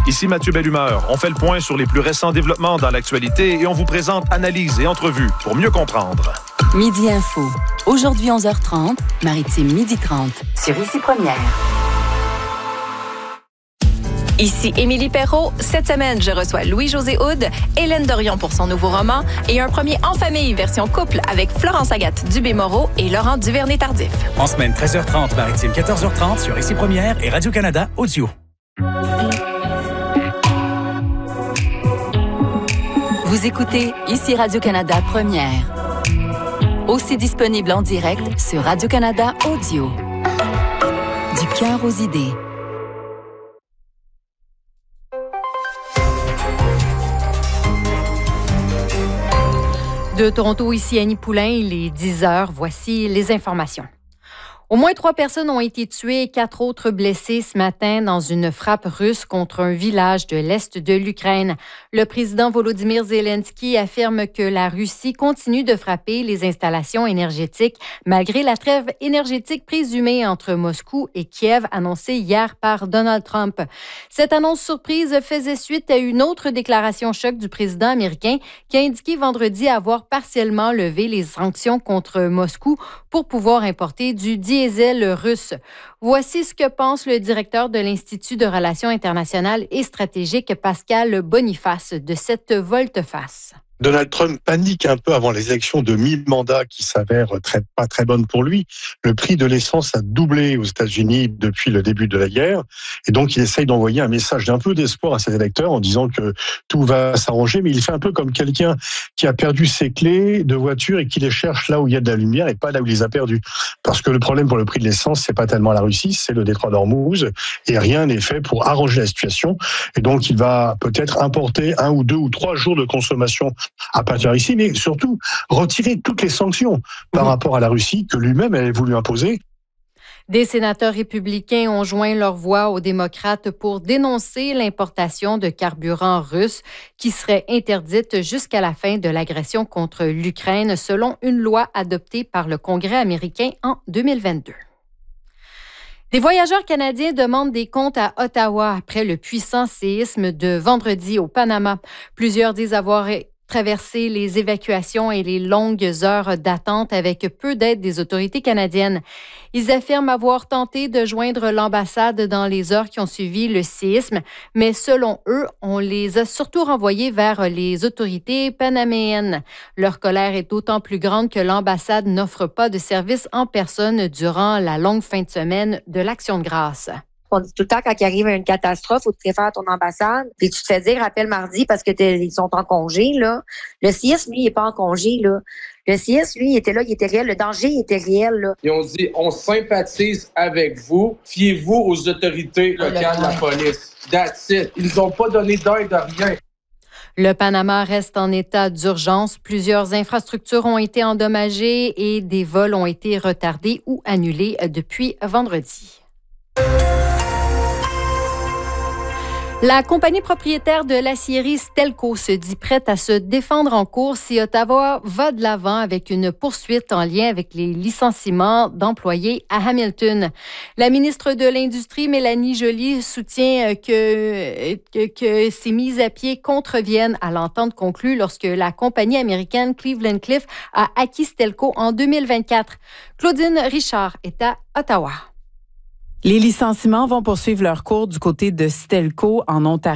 Ici Mathieu Bellumeur. On fait le point sur les plus récents développements dans l'actualité et on vous présente analyses et entrevues pour mieux comprendre. Midi Info. Aujourd'hui 11h30, Maritime 12h30 sur Ici Première. Ici Émilie Perrault. Cette semaine, je reçois Louis-José Houd, Hélène Dorion pour son nouveau roman et un premier en famille version couple avec Florence Agathe Dubé-Moreau et Laurent Duvernay-Tardif. En semaine 13h30, Maritime 14h30 sur Ici Première et Radio-Canada Audio. Vous écoutez Ici Radio-Canada Première. Aussi disponible en direct sur Radio-Canada Audio. Du cœur aux idées. De Toronto, ici Annie Poulain, il est 10h. Voici les informations. Au moins 3 personnes ont été tuées et 4 autres blessées ce matin dans une frappe russe contre un village de l'Est de l'Ukraine. Le président Volodymyr Zelensky affirme que la Russie continue de frapper les installations énergétiques malgré la trêve énergétique présumée entre Moscou et Kiev annoncée hier par Donald Trump. Cette annonce surprise faisait suite à une autre déclaration choc du président américain qui a indiqué vendredi avoir partiellement levé les sanctions contre Moscou pour pouvoir importer du diesel russe. Voici ce que pense le directeur de l'Institut de relations internationales et stratégiques, Pascal Boniface, de cette volte-face. Donald Trump panique un peu avant les élections de mi-mandat qui s'avèrent pas très bonnes pour lui. Le prix de l'essence a doublé aux États-Unis depuis le début de la guerre. Et donc, il essaye d'envoyer un message d'un peu d'espoir à ses électeurs en disant que tout va s'arranger. Mais il fait un peu comme quelqu'un qui a perdu ses clés de voiture et qui les cherche là où il y a de la lumière et pas là où il les a perdues. Parce que le problème pour le prix de l'essence, c'est pas tellement la Russie, c'est le détroit d'Ormuz. Et rien n'est fait pour arranger la situation. Et donc, il va peut-être importer 1 ou 2 ou 3 jours de consommation à partir ici, mais surtout retirer toutes les sanctions par rapport à la Russie que lui-même avait voulu imposer. Des sénateurs républicains ont joint leur voix aux démocrates pour dénoncer l'importation de carburant russe qui serait interdite jusqu'à la fin de l'agression contre l'Ukraine, selon une loi adoptée par le Congrès américain en 2022. Des voyageurs canadiens demandent des comptes à Ottawa après le puissant séisme de vendredi au Panama. Plusieurs disent avoir traverser les évacuations et les longues heures d'attente avec peu d'aide des autorités canadiennes. Ils affirment avoir tenté de joindre l'ambassade dans les heures qui ont suivi le séisme, mais selon eux, on les a surtout renvoyés vers les autorités panaméennes. Leur colère est d'autant plus grande que l'ambassade n'offre pas de service en personne durant la longue fin de semaine de l'Action de grâce. On dit tout le temps, quand il arrive une catastrophe, il faut te préférer à ton ambassade. Puis tu te fais dire, appelle mardi parce que ils sont en congé, là. Le CIS, lui, il n'est pas en congé, là. Le CIS, lui, il était là, il était réel. Le danger, il était réel, là. Ils ont dit, on sympathise avec vous. Fiez-vous aux autorités locales de la police. That's it. Ils n'ont pas donné d'aide à rien. Le Panama reste en état d'urgence. Plusieurs infrastructures ont été endommagées et des vols ont été retardés ou annulés depuis vendredi. La compagnie propriétaire de l'acierie Stelco se dit prête à se défendre en cours si Ottawa va de l'avant avec une poursuite en lien avec les licenciements d'employés à Hamilton. La ministre de l'Industrie, Mélanie Joly, soutient que ces mises à pied contreviennent à l'entente conclue lorsque la compagnie américaine Cleveland-Cliffs a acquis Stelco en 2024. Claudine Richard est à Ottawa. Les licenciements vont poursuivre leur cours du côté de Stelco en Ontario.